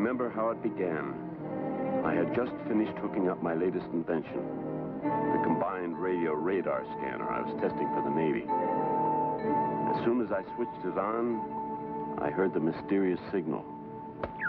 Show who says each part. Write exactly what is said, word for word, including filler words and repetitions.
Speaker 1: remember how it began. I had just finished hooking up my latest invention, the combined radio radar scanner I was testing for the Navy. As soon as I switched it on, I heard the mysterious signal.